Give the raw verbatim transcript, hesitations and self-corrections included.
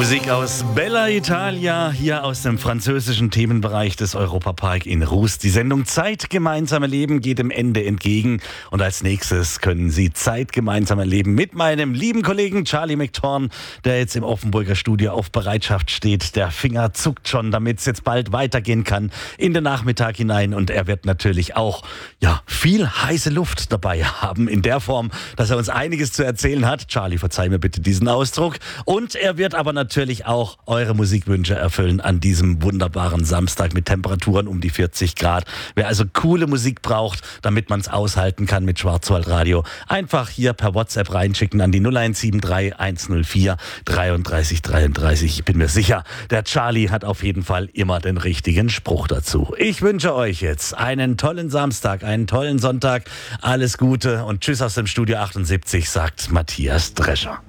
Musik aus Bella Italia, hier aus dem französischen Themenbereich des Europapark in Rust. Die Sendung Zeit gemeinsam erleben geht dem Ende entgegen. Und als nächstes können Sie Zeit gemeinsam erleben mit meinem lieben Kollegen Charlie McTorn, der jetzt im Offenburger Studio auf Bereitschaft steht. Der Finger zuckt schon, damit es jetzt bald weitergehen kann in den Nachmittag hinein. Und er wird natürlich auch ja, viel heiße Luft dabei haben, in der Form, dass er uns einiges zu erzählen hat. Charlie, verzeih mir bitte diesen Ausdruck. Und er wird aber natürlich auch eure Musikwünsche erfüllen an diesem wunderbaren Samstag mit Temperaturen um die vierzig Grad. Wer also coole Musik braucht, damit man es aushalten kann mit Schwarzwaldradio, einfach hier per WhatsApp reinschicken an die null eins sieben drei eins null vier dreiunddreißig dreiunddreißig. Ich bin mir sicher, der Charlie hat auf jeden Fall immer den richtigen Spruch dazu. Ich wünsche euch jetzt einen tollen Samstag, einen tollen Sonntag. Alles Gute und tschüss aus dem Studio achtundsiebzig, sagt Matthias Drescher.